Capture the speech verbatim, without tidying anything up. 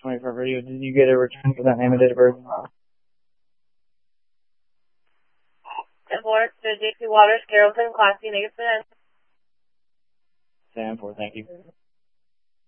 twenty-four video. Did you get a return for that name and date of birth? ten four, J P Waters, Carrollton, Class C, negative. ten four, thank you.